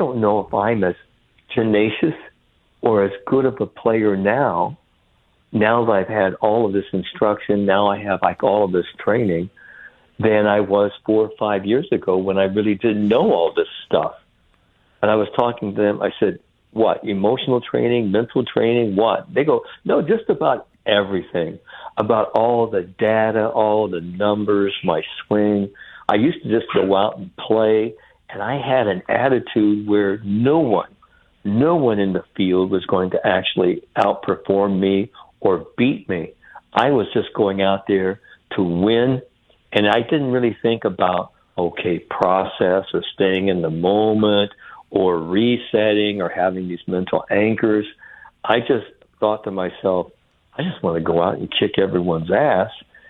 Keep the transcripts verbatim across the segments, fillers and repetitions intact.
don't know if I'm as tenacious or as good of a player now, now that I've had all of this instruction, now I have like all of this training, than I was four or five years ago when I really didn't know all this stuff. And I was talking to them, I said, what, emotional training, mental training, what? They go, no, just about everything, about all the data, all the numbers, my swing. I used to just go out and play, and I had an attitude where no one, no one in the field was going to actually outperform me or beat me. I was just going out there to win, and I didn't really think about, okay, process or staying in the moment or resetting or having these mental anchors. I just thought to myself, I just want to go out and kick everyone's ass,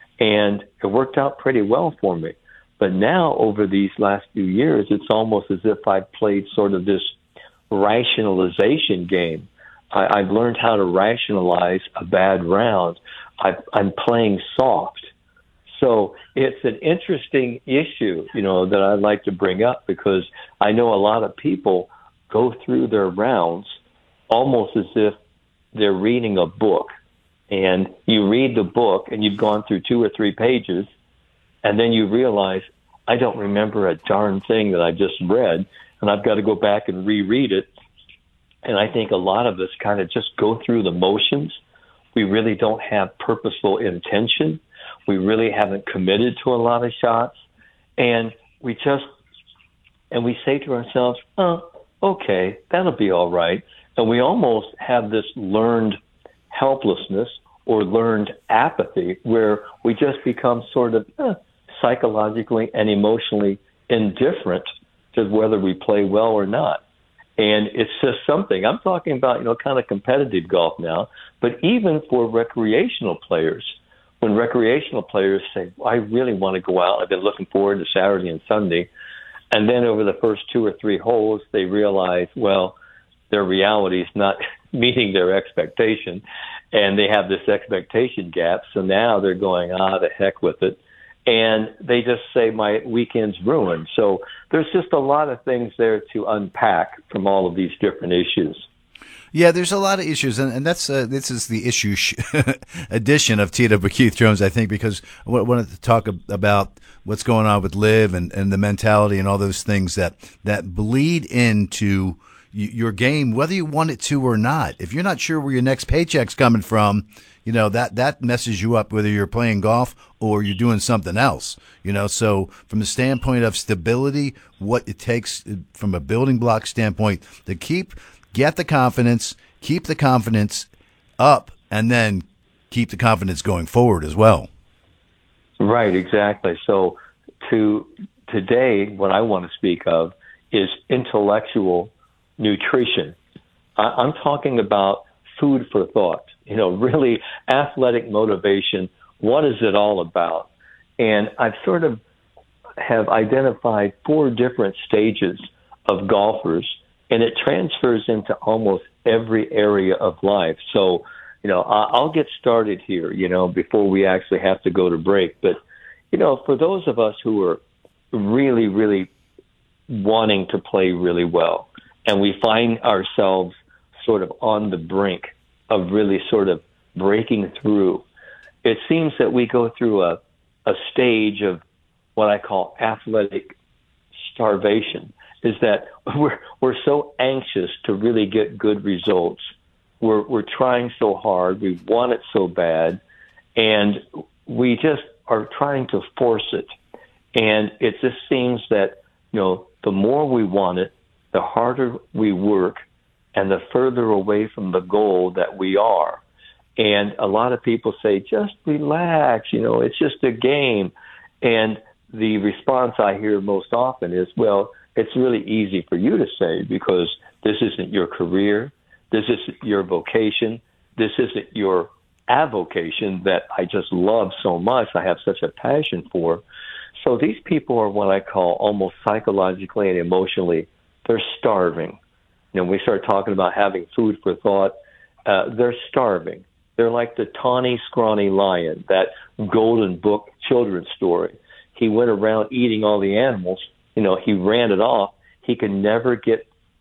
and it worked out pretty well for me. But now, over these last few years, it's almost as if I've played sort of this rationalization game. I, I've learned how to rationalize a bad round. I, I'm playing soft. So it's an interesting issue, you know, that I'd like to bring up, because I know a lot of people go through their rounds almost as if they're reading a book. And you read the book and you've gone through two or three pages, and then you realize, I don't remember a darn thing that I just read, and I've got to go back and reread it. And I think a lot of us kind of just go through the motions. We really don't have purposeful intention. We really haven't committed to a lot of shots. And we just, and we say to ourselves, oh, okay, that'll be all right. And we almost have this learned helplessness or learned apathy where we just become sort of eh, psychologically and emotionally indifferent to whether we play well or not. And it's just something. I'm talking about, you know, kind of competitive golf now, but even for recreational players, when recreational players say, well, I really want to go out, I've been looking forward to Saturday and Sunday, and then over the first two or three holes, they realize, well, their reality is not meeting their expectation, and they have this expectation gap, so now they're going, ah, the heck with it. And they just say, my weekend's ruined. So there's just a lot of things there to unpack from all of these different issues. Yeah, there's a lot of issues, and, and that's uh, this is the issue sh- edition of T W Keith Jones, I think, because I wanted to talk about what's going on with Liv and, and the mentality and all those things that, that bleed into your game, whether you want it to or not. If you're not sure where your next paycheck's coming from, you know, that, that messes you up, whether you're playing golf or you're doing something else, you know. So from the standpoint of stability, what it takes from a building block standpoint to keep, get the confidence, keep the confidence up, and then keep the confidence going forward as well. Right, exactly. So to today, what I want to speak of is intellectual nutrition. I, I'm talking about food for thought, you know, really athletic motivation. What is it all about? And I've sort of have identified four different stages of golfers, and it transfers into almost every area of life. So, you know, I'll get started here, you know, before we actually have to go to break. But, you know, for those of us who are really, really wanting to play really well, and we find ourselves sort of on the brink of really sort of breaking through, it seems that we go through a, a stage of what I call athletic starvation, is that we're we're so anxious to really get good results. We're we're trying so hard, we want it so bad, and we just are trying to force it. And it just seems that, you know, the more we want it, the harder we work, and the further away from the goal that we are. And a lot of people say, just relax, you know, it's just a game. And the response I hear most often is, well, it's really easy for you to say because this isn't your career, this isn't your vocation, this isn't your avocation that I just love so much, I have such a passion for. So these people are what I call almost psychologically and emotionally, they're starving. You know, we start talking about having food for thought, uh, they're starving. They're like the tawny, scrawny lion, that golden book children's story. He went around eating all the animals. You know, he ran it off. He could never get